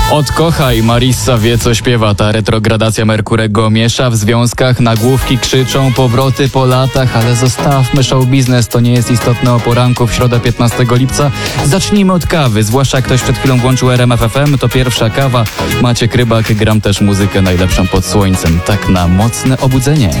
Odkochaj, Marissa wie co śpiewa. Ta retrogradacja Merkurego miesza w związkach, nagłówki krzyczą, powroty po latach, ale zostawmy show biznes, to nie jest istotne o poranku w środę 15 lipca. Zacznijmy od kawy, zwłaszcza jak ktoś przed chwilą włączył RMF FM, to pierwsza kawa. Maciek Rybak, gram też muzykę najlepszą pod słońcem, tak na mocne obudzenie.